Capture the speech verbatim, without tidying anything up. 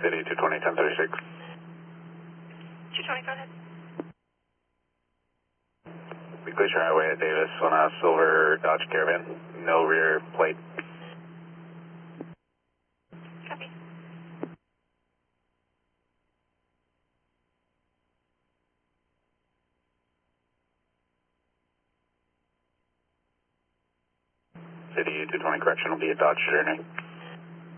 City two twenty, ten thirty-six. two twenty, go ahead. Glacier Highway at Davis on a silver Dodge Caravan. No rear plate. Copy. City two twenty, correction will be a Dodge Journey.